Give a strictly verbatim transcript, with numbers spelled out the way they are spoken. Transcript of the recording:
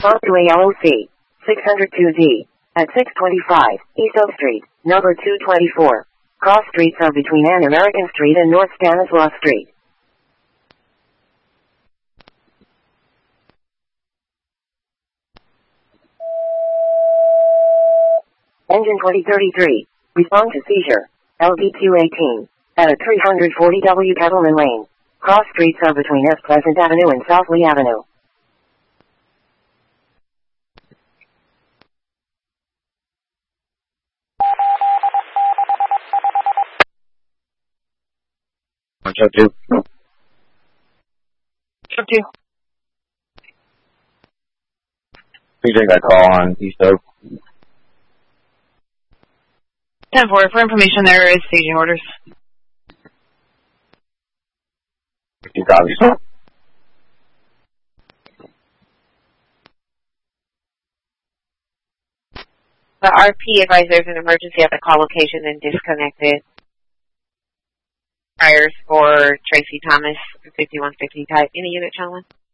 Respond to A L O C six oh two D at six twenty-five East Oak Street, number two twenty-four. Cross streets are between An American Street and North Stanislaus Street. Engine twenty thirty-three. Respond to seizure. L D Q eighteen. At a three forty W Kettleman Lane. Cross streets are between S Pleasant Avenue and South Lee Avenue. Check two. Check two. P J got a call on East Oak. ten four, for information, there is staging orders. fifty copies. The R P advised there's an emergency at the call location and disconnected. Priors for Tracy Thomas, fifty-one fifty type. Any unit, gentlemen?